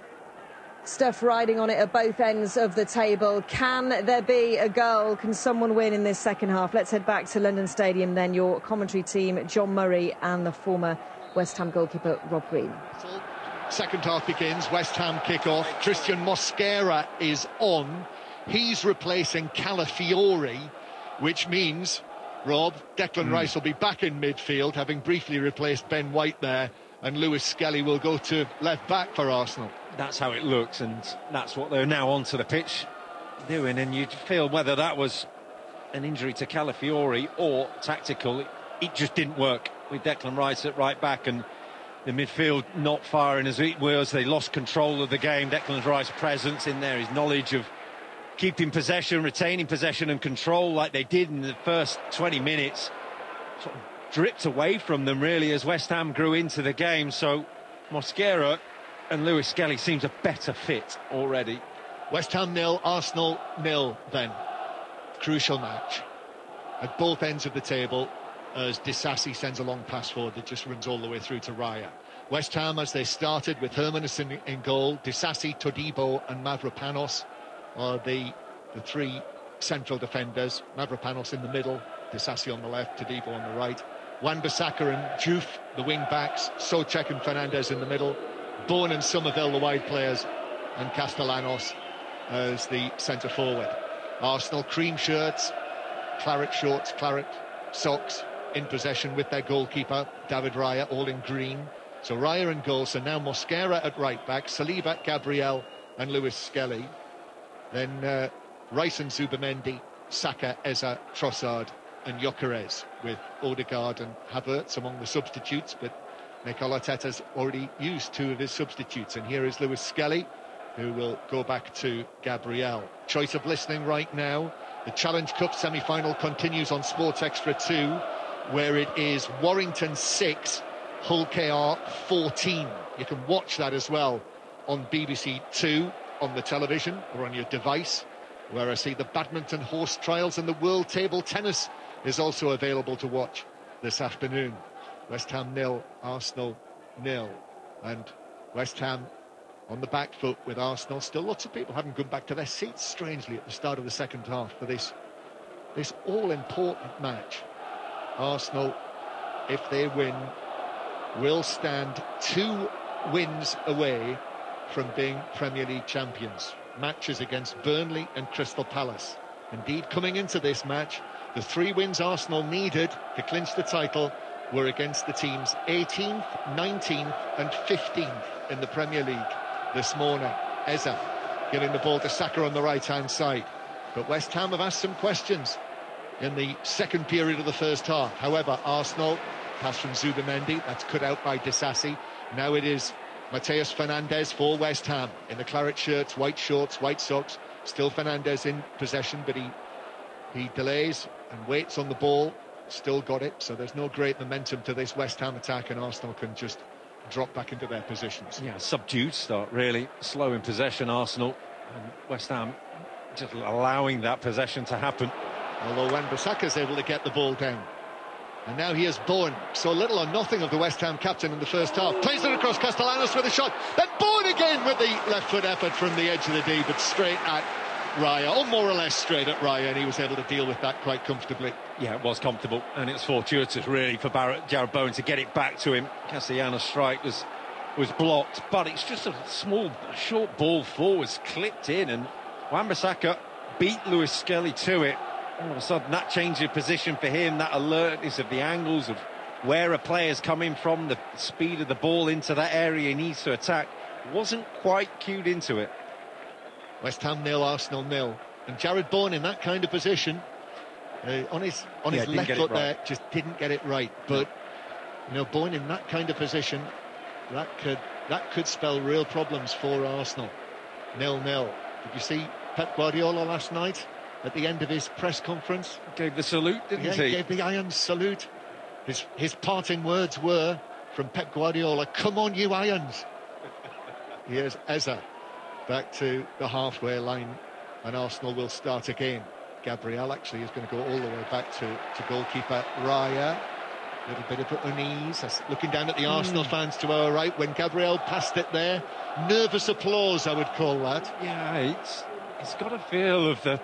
[SPEAKER 6] Stuff riding on it at both ends of the table. Can there be a goal? Can someone win in this second half? Let's head back to London Stadium then. Your commentary team, John Murray and the former West Ham goalkeeper, Rob Green.
[SPEAKER 2] Second half begins, West Ham kick-off. Christian Mosquera is on. He's replacing Calafiori, which means, Rob, Declan Rice will be back in midfield, having briefly replaced Ben White there, and Lewis Skelly will go to left back for Arsenal.
[SPEAKER 3] That's how it looks, and that's what they're now onto the pitch doing, and you'd feel whether that was an injury to Calafiori or tactical, it just didn't work with Declan Rice at right back, and the midfield not firing as it was. They lost control of the game. Declan Rice's presence in there, his knowledge of keeping possession, retaining possession and control like they did in the first 20 minutes, sort of dripped away from them really as West Ham grew into the game. So Mosquera and Lewis Skelly seems a better fit already.
[SPEAKER 2] West Ham 0, Arsenal 0 then. Crucial match at both ends of the table, as Disasi sends a long pass forward that just runs all the way through to Raya. West Ham, as they started with Hermanus in goal, Disasi, Todibo and Mavropanos are the three central defenders. Mavropanos in the middle, Disasi on the left, Todibo on the right. Wan-Bissaka and Diouf, the wing backs, Souček and Fernandes in the middle, Bowen and Somerville, the wide players, and Castellanos as the centre forward. Arsenal cream shirts, claret shorts, claret socks, in possession with their goalkeeper David Raya, all in green. So Raya in goal. So now Mosquera at right back, Saliba, Gabriel and Lewis Skelly. Then Rice and Zubimendi, Saka, Eza, Trossard and Gyökeres, with Odegaard and Havertz among the substitutes, but Mikel Arteta's already used 2 of his substitutes, and here is Lewis Skelly, who will go back to Gabriel. Choice of listening right now. The Challenge Cup semi-final continues on Sports Extra 2, where it is Warrington 6, Hull KR 14. You can watch that as well on BBC 2 on the television or on your device, where I see the badminton horse trials and the world table tennis is also available to watch this afternoon. West Ham 0, Arsenal 0, and West Ham on the back foot with Arsenal. Still lots of people haven't gone back to their seats, strangely, at the start of the second half for this all-important match. Arsenal, if they win, will stand 2 wins away from being Premier League champions. Matches against Burnley and Crystal Palace. Indeed, coming into this match, the 3 wins Arsenal needed to clinch the title were against the teams 18th, 19th and 15th in the Premier League this morning. Eza giving the ball to Saka on the right-hand side. But West Ham have asked some questions in the second period of the first half. However, Arsenal, pass from Zubimendi, that's cut out by Disasi. Now it is Mateus Fernandes for West Ham in the claret shirts, white shorts, white socks. Still Fernandes in possession, but he delays and waits on the ball. Still got it, so there's no great momentum to this West Ham attack, and Arsenal can just drop back into their positions.
[SPEAKER 3] Yeah, subdued start, really. Slow in possession, Arsenal, and West Ham just allowing that possession to happen.
[SPEAKER 2] Although Wan-Bissaka's able to get the ball down. And now he is Bowen. So little or nothing of the West Ham captain in the first half. Plays it across Castellanos with a shot. Then Bowen again with the left foot effort from the edge of the D, but straight at Raya, or more or less straight at Raya, and he was able to deal with that quite comfortably.
[SPEAKER 3] Yeah, it was comfortable, and it's fortuitous really for Jarrod Bowen to get it back to him. Castellanos' strike was blocked, but it's just a short ball forwards, clipped in, and Wan-Bissaka beat Lewis Skelly to it. All of a sudden, that change of position for him, that alertness of the angles of where a player's coming from, the speed of the ball into that area he needs to attack, wasn't quite cued into it.
[SPEAKER 2] West Ham 0, Arsenal 0. And Jarrod Bowen in that kind of position, on his left foot there, just didn't get it right. But, Bowen in that kind of position, that could spell real problems for Arsenal. 0-0. Did you see Pep Guardiola last night at the end of his press conference?
[SPEAKER 3] Gave the salute, didn't he?
[SPEAKER 2] He gave the Irons salute. His parting words were, from Pep Guardiola, "Come on, you Irons." Here's Eza back to the halfway line, and Arsenal will start again. Gabriel actually is going to go all the way back to goalkeeper Raya. A little bit of unease, looking down at the Arsenal fans to our right when Gabriel passed it there. Nervous applause, I would call that.
[SPEAKER 3] Yeah, it's got a feel of the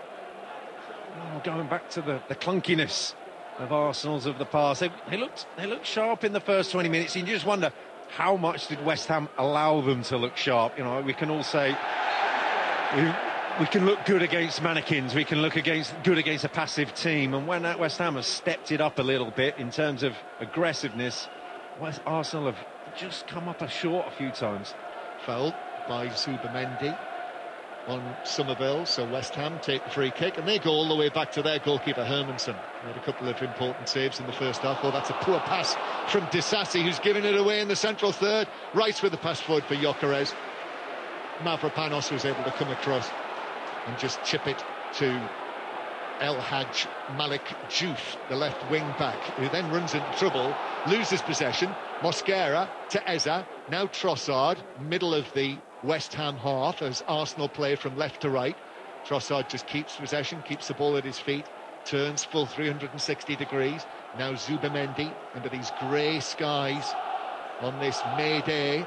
[SPEAKER 3] going back to the clunkiness of Arsenal's of the past. They looked sharp in the first 20 minutes, and you just wonder how much did West Ham allow them to look sharp. We can all say we can look good against mannequins, we can look good against a passive team, and when that West Ham has stepped it up a little bit in terms of aggressiveness, Arsenal have just come up short a few times.
[SPEAKER 2] Fouled by Zubimendi on Somerville, so West Ham take the free kick, and they go all the way back to their goalkeeper Hermansen. Made a couple of important saves in the first half. Oh, that's a poor pass from Disasi, who's given it away in the central third. Rice with the pass forward for Gyökeres. Mavropanos was able to come across and just chip it to El Hadj Malik Diouf, the left wing back, who then runs into trouble, loses possession. Mosquera to Eza, now Trossard, middle of the West Ham half as Arsenal play from left to right. Trossard just keeps possession, keeps the ball at his feet, turns full 360 degrees. Now Zubimendi under these grey skies on this May day.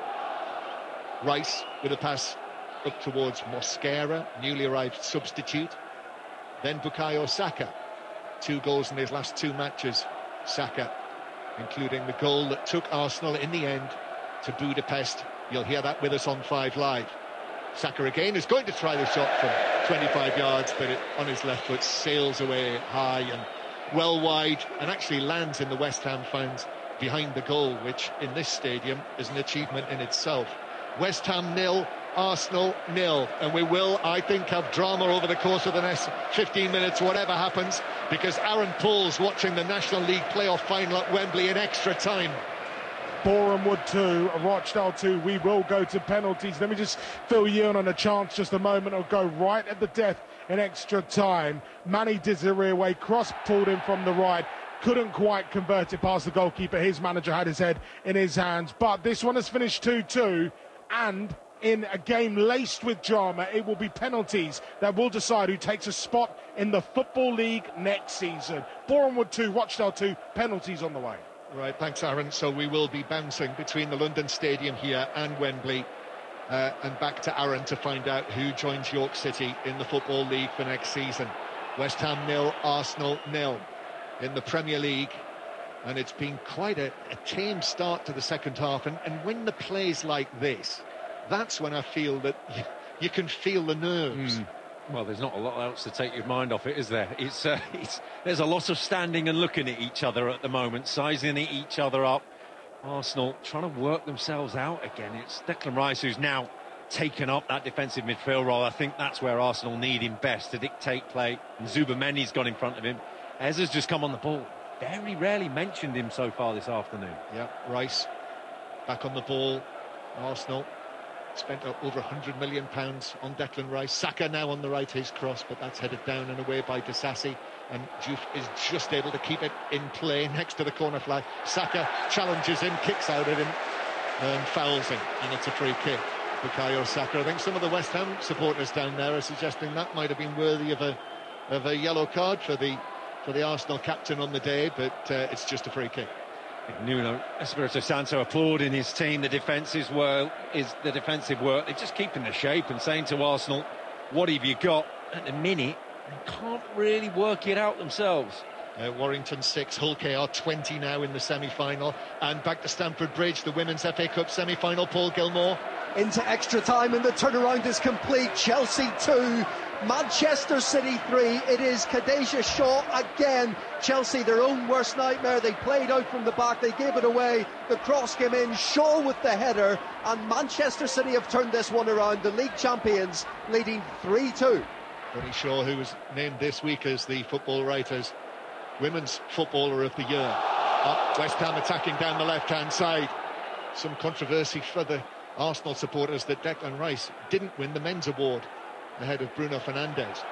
[SPEAKER 2] Rice with a pass up towards Mosquera, newly arrived substitute. Then Bukayo Saka, 2 goals in his last 2 matches. Saka, including the goal that took Arsenal in the end to Budapest. You'll hear that with us on 5 Live. Saka again is going to try the shot from 25 yards, but it, on his left foot, sails away high and well wide, and actually lands in the West Ham fans behind the goal, which in this stadium is an achievement in itself. West Ham 0, Arsenal 0, and we will, I think, have drama over the course of the next 15 minutes, whatever happens, because Aaron Paul's watching the National League playoff final at Wembley in extra time.
[SPEAKER 18] Boreham Wood 2, Rochdale 2. We will go to penalties. Let me just fill you in on a chance just a moment ago, right at the death in extra time. Manny Desiree cross pulled in from the right. Couldn't quite convert it past the goalkeeper. His manager had his head in his hands. But this one has finished 2-2, and in a game laced with drama, it will be penalties that will decide who takes a spot in the Football League next season. Boreham Wood 2, Rochdale 2, penalties on the way.
[SPEAKER 2] Right, thanks, Aaron. So we will be bouncing between the London Stadium here and Wembley, and back to Aaron to find out who joins York City in the Football League for next season. West Ham 0, Arsenal 0 in the Premier League, and it's been quite a tame start to the second half. And when the play's like this, that's when I feel that you can feel the nerves.
[SPEAKER 3] Well, there's not a lot else to take your mind off it, is there? There's a lot of standing and looking at each other at the moment, sizing each other up. Arsenal trying to work themselves out again. It's Declan Rice who's now taken up that defensive midfield role. I think that's where Arsenal need him best, to dictate play. And Zubamendi's got in front of him. Eza's just come on the ball. Very rarely mentioned him so far this afternoon.
[SPEAKER 2] Yeah, Rice back on the ball. Arsenal spent over £100 million on Declan Rice. Saka now on the right, his cross, but that's headed down and away by Disasi, and Diouf is just able to keep it in play next to the corner flag. Saka challenges him, kicks out at him and fouls him, and it's a free kick. Bukayo Saka. I think some of the West Ham supporters down there are suggesting that might have been worthy of a yellow card for the Arsenal captain on the day, but it's just a free kick.
[SPEAKER 3] Nuno Espirito Santo applauding his team. The defensive work. They're just keeping the shape and saying to Arsenal, what have you got? At the minute, they can't really work it out themselves.
[SPEAKER 2] Warrington 6, Hull KR 20 now in the semi-final. And back to Stamford Bridge, the Women's FA Cup semi-final. Paul Gilmore.
[SPEAKER 4] Into extra time, and the turnaround is complete. Chelsea 2, Manchester City 3. It is Khadija Shaw again. Chelsea, their own worst nightmare. They played out from the back, they gave it away. The cross came in, Shaw with the header, and Manchester City have turned this one around. The league champions leading 3-2.
[SPEAKER 2] Bonnie Shaw, who was named this week as the Football Writers' Women's Footballer of the Year. West Ham attacking down the left-hand side. Some controversy for the Arsenal supporters that Declan Rice didn't win the men's award ahead of Bruno Fernandes.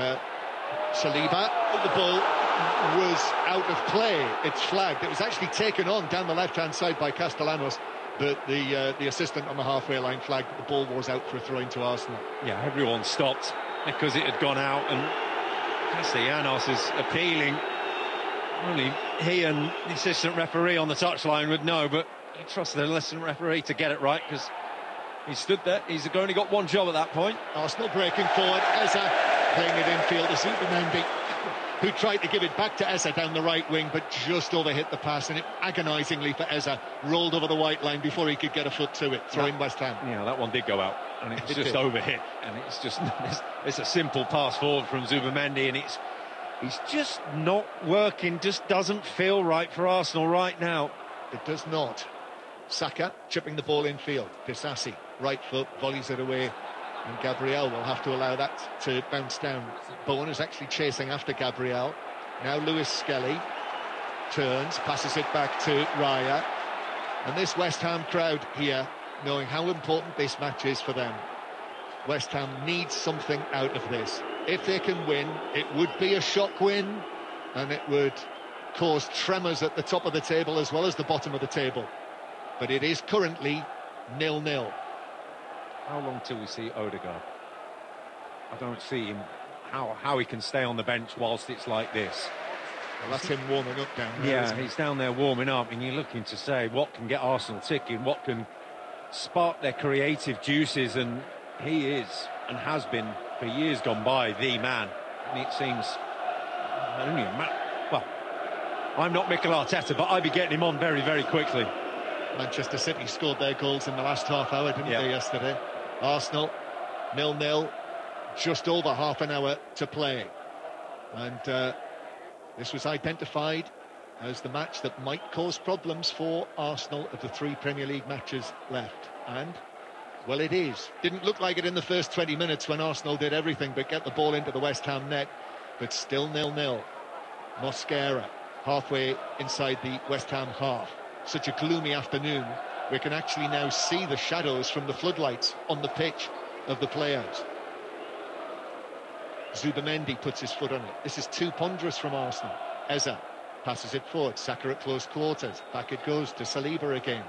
[SPEAKER 2] Saliba, the ball was out of play. It's flagged. It was actually taken on down the left-hand side by Castellanos, but the assistant on the halfway line flagged the ball was out for a throw into Arsenal.
[SPEAKER 3] Yeah, everyone stopped because it had gone out, and Castellanos is appealing. Only he and the assistant referee on the touchline would know, but you trust the assistant referee to get it right, because he stood there. He's only got one job at that point.
[SPEAKER 2] Arsenal breaking forward. Eza playing it infield to Zubamendi, who tried to give it back to Eza down the right wing, but just overhit the pass, and it agonisingly for Eza rolled over the white line before he could get a foot to it. Throwing West Ham.
[SPEAKER 3] Yeah, that one did go out, and it was just overhit, and it's a simple pass forward from Zubamendi, and he's just not working. Just doesn't feel right for Arsenal right now.
[SPEAKER 2] It does not. Saka chipping the ball infield. Disasi, right foot, volleys it away, and Gabriel will have to allow that to bounce down. Bowen is actually chasing after Gabriel. Now Lewis Skelly turns, passes it back to Raya, and this West Ham crowd here, knowing how important this match is for them, West Ham needs something out of this. If they can win, it would be a shock win, and it would cause tremors at the top of the table as well as the bottom of the table. But it is currently 0-0.
[SPEAKER 3] How long till we see Odegaard? I don't see him, how he can stay on the bench whilst it's like this.
[SPEAKER 2] Well, that's him warming up down there.
[SPEAKER 3] Yeah, he's down there warming up, and you're looking to say what can get Arsenal ticking, what can spark their creative juices, and he is, and has been for years gone by, the man. And it seems, well, I'm not Mikel Arteta, but I'd be getting him on very, very quickly.
[SPEAKER 2] Manchester City scored their goals in the last half hour, didn't they, yesterday? Arsenal 0-0, just over half an hour to play. And this was identified as the match that might cause problems for Arsenal of the 3 Premier League matches left. And, well, it is. Didn't look like it in the first 20 minutes when Arsenal did everything but get the ball into the West Ham net, but still 0-0. Mosquera halfway inside the West Ham half. Such a gloomy afternoon. We can actually now see the shadows from the floodlights on the pitch of the players. Zubamendi puts his foot on it. This is too ponderous from Arsenal. Eza passes it forward. Saka at close quarters. Back it goes to Saliba again.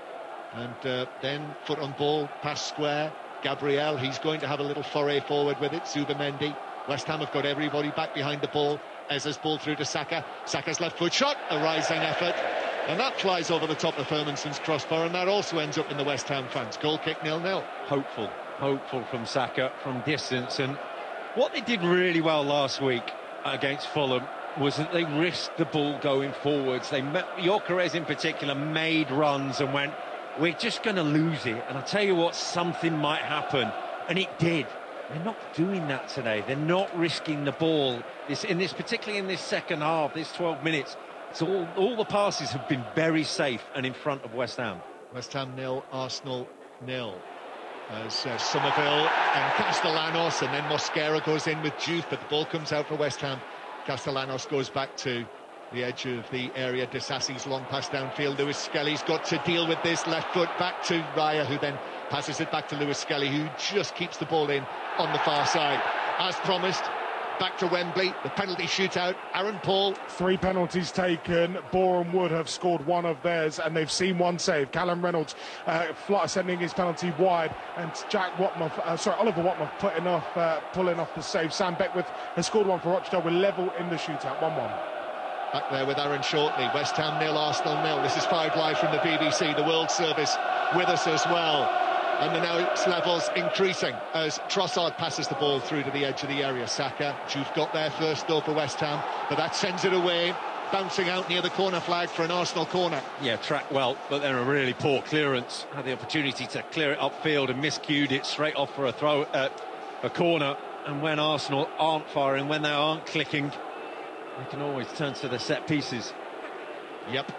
[SPEAKER 2] And then foot on ball, pass square. Gabriel, he's going to have a little foray forward with it. Zubamendi. West Ham have got everybody back behind the ball. Eza's ball through to Saka. Saka's left foot shot. A rising effort. And that flies over the top of Hermansen's crossbar, and that also ends up in the West Ham fans. Goal kick 0-0.
[SPEAKER 3] Hopeful from Saka from distance. And what they did really well last week against Fulham was that they risked the ball going forwards. Gyökeres in particular made runs and went, we're just going to lose it. And I'll tell you what, something might happen. And it did. They're not doing that today. They're not risking the ball. Particularly in this second half, this 12 minutes. So all the passes have been very safe and in front of West Ham.
[SPEAKER 2] West Ham 0, Arsenal 0. As Somerville and Castellanos, and then Mosquera goes in with Juve, but the ball comes out for West Ham. Castellanos goes back to the edge of the area. Disasi's long pass downfield. Lewis Skelly's got to deal with this. Left foot back to Raya, who then passes it back to Lewis Skelly, who just keeps the ball in on the far side. As promised, back to Wembley, the penalty shootout. Aaron Paul. 3 penalties taken. Boreham Wood have scored one of theirs, and they've seen one save. Callum Reynolds sending his penalty wide, and Oliver Watmouth pulling off the save. Sam Beckwith has scored one for Rochdale. We're level in the shootout, 1-1. Back there with Aaron Shortley. West Ham 0, Arsenal 0. This is Five Live from the BBC, the World Service with us as well. And the now levels increasing as Trossard passes the ball through to the edge of the area. Saka, Juve got there first though for West Ham, but that sends it away, bouncing out near the corner flag for an Arsenal corner.
[SPEAKER 3] Yeah, tracked well, but then a really poor clearance. Had the opportunity to clear it upfield and miscued it straight off for a corner. And when Arsenal aren't firing, when they aren't clicking, they can always turn to the set pieces.
[SPEAKER 2] Yep.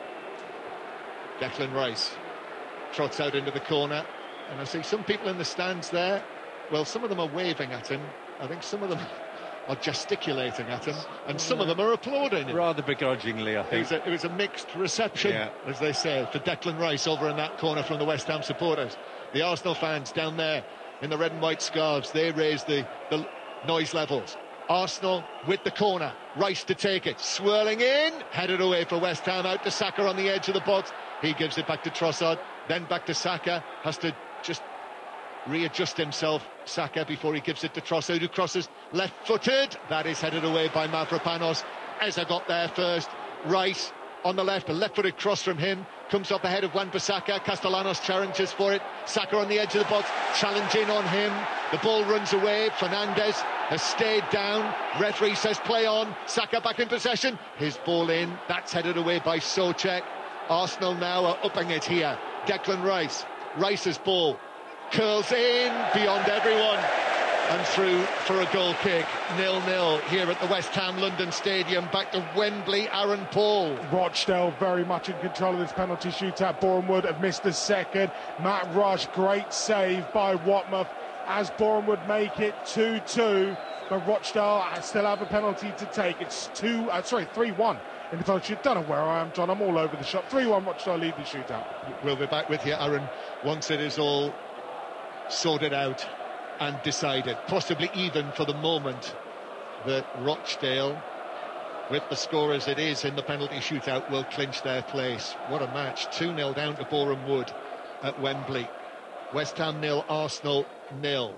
[SPEAKER 2] Declan Rice trots out into the corner. And I see some people in the stands there. Well, some of them are waving at him. I think some of them are gesticulating at him. And some of them are applauding him.
[SPEAKER 3] Rather begrudgingly, I think.
[SPEAKER 2] It was a mixed reception, as they say, for Declan Rice over in that corner from the West Ham supporters. The Arsenal fans down there in the red and white scarves, they raise the noise levels. Arsenal with the corner. Rice to take it. Swirling in. Headed away for West Ham. Out to Saka on the edge of the box. He gives it back to Trossard. Then back to Saka. Has to just readjust himself, Saka, before he gives it to Trossard, who crosses left-footed. That is headed away by Mavropanos. Eza got there first. Rice on the left, a left-footed cross from him. Comes up ahead of Wan-Bissaka. Castellanos challenges for it. Saka on the edge of the box, challenging on him. The ball runs away. Fernandes has stayed down. Referee says play on. Saka back in possession. His ball in. That's headed away by Souček. Arsenal now are upping it here. Declan Rice. Rice's ball curls in beyond everyone and through for a goal kick. 0-0 here at the West Ham London Stadium. Back to Wembley, Aaron Paul. Rochdale very much in control of this penalty shootout. Boreham Wood have missed the second. Matt Rush, great save by Watmouth as Boreham Wood make it 2-2. But Rochdale still have a penalty to take. It's 3-1. In the penalty shoot. Don't know where I am, John. I'm all over the shop. 3-1, Rochdale lead the shootout. We'll be back with you, Aaron, once it is all sorted out and decided. Possibly even for the moment that Rochdale, with the score as it is in the penalty shootout, will clinch their place. What a match. 2-0 down to Boreham Wood at Wembley. West Ham 0, Arsenal 0.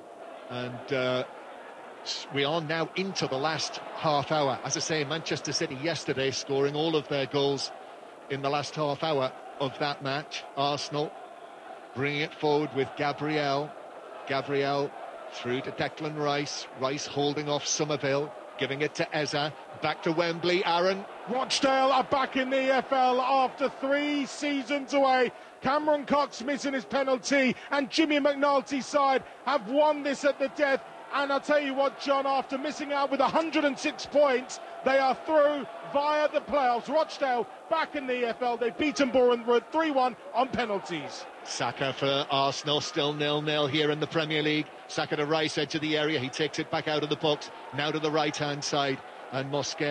[SPEAKER 2] And we are now into the last half hour. As I say, Manchester City yesterday scoring all of their goals in the last half hour of that match. Arsenal bringing it forward with Gabriel. Gabriel through to Declan Rice. Rice holding off Somerville. giving it to Eza, back to Wembley, Aaron.
[SPEAKER 18] Rochdale are back in the EFL after 3 seasons away. Cameron Cox missing his penalty, and Jimmy McNulty's side have won this at the death. And I'll tell you what, John, after missing out with 106 points, they are through via the playoffs. Rochdale back in the EFL. They've beaten Bournemouth 3-1 on penalties.
[SPEAKER 2] Saka for Arsenal, still 0-0 here in the Premier League. Saka to Rice, edge of the area. He takes it back out of the box, now to the right-hand side. And Mosquera